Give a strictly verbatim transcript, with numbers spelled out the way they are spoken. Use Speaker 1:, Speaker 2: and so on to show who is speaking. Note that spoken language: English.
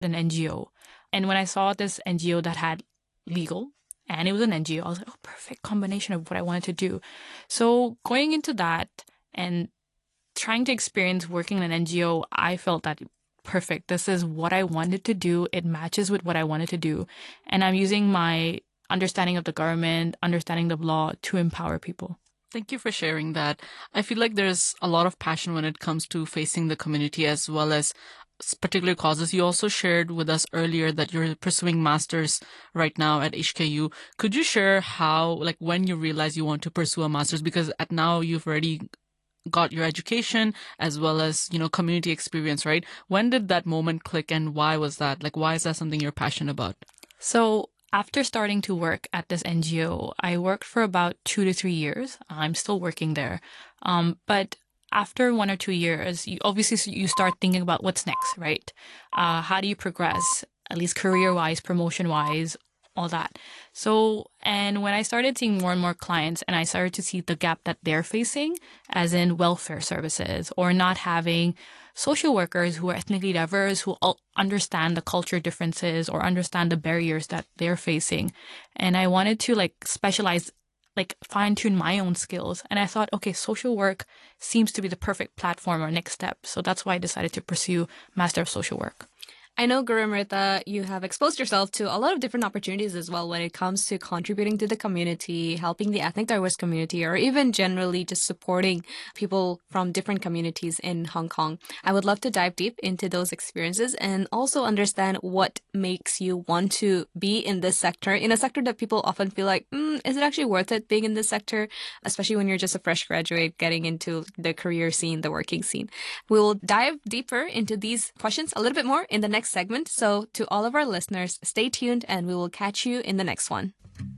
Speaker 1: an N G O. And when I saw this N G O that had legal and it was an N G O, I was like, oh, perfect combination of what I wanted to do. So going into that and trying to experience working in an N G O, I felt that perfect. This is what I wanted to do. It matches with what I wanted to do. And I'm using my understanding of the government, understanding the law to empower people.
Speaker 2: Thank you for sharing that. I feel like there's a lot of passion when it comes to facing the community as well as particular causes. You also shared with us earlier that you're pursuing masters right now at H K U. Could you share how, like when you realize you want to pursue a master's? Because at now you've already got your education as well as, you know, community experience, right? When did that moment click and why was that? Like, why is that something you're passionate about?
Speaker 1: So after starting to work at this N G O, I worked for about two to three years. I'm still working there. Um, but after one or two years, you obviously you start thinking about what's next, right? Uh, how do you progress, at least career-wise, promotion-wise, all that. So, and when I started seeing more and more clients and I started to see the gap that they're facing, as in welfare services or not having social workers who are ethnically diverse, who all understand the culture differences or understand the barriers that they're facing. And I wanted to like specialize, like fine tune my own skills. And I thought, okay, social work seems to be the perfect platform or next step. So that's why I decided to pursue Master of Social Work.
Speaker 3: I know, Guru Amrita, you have exposed yourself to a lot of different opportunities as well when it comes to contributing to the community, helping the ethnic diverse community, or even generally just supporting people from different communities in Hong Kong. I would love to dive deep into those experiences and also understand what makes you want to be in this sector, in a sector that people often feel like, mm, is it actually worth it being in this sector, especially when you're just a fresh graduate getting into the career scene, the working scene. We will dive deeper into these questions a little bit more in the next segment. So to all of our listeners, stay tuned and we will catch you in the next one.